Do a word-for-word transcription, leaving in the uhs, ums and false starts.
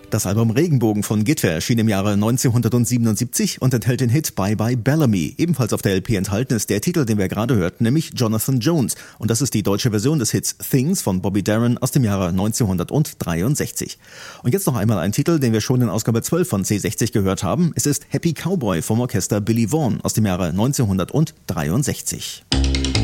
Das Album Regenbogen von Gitter erschien im Jahre neunzehnhundertsiebenundsiebzig und enthält den Hit Bye Bye Bellamy. Ebenfalls auf der L P enthalten ist der Titel, den wir gerade hörten, nämlich Jonathan Jones. Und das ist die deutsche Version des Hits Things von Bobby Darin aus dem Jahre neunzehnhundertdreiundsechzig. Und jetzt noch einmal ein Titel, den wir schon in Ausgabe zwölf von C sechzig gehört haben. Es ist Happy Cowboy vom Orchester Billy Vaughn aus dem Jahre neunzehnhundertdreiundsechzig.